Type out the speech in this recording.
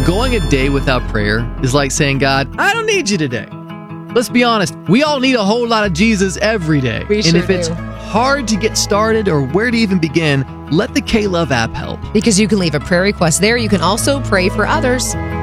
Going a day without prayer is like saying, God, I don't need you today. Let's be honest, we all need a whole lot of Jesus every day. We and sure if it's do. hard to get started or where to even begin, let the K-Love app help. Because you can leave a prayer request there. You can also pray for others.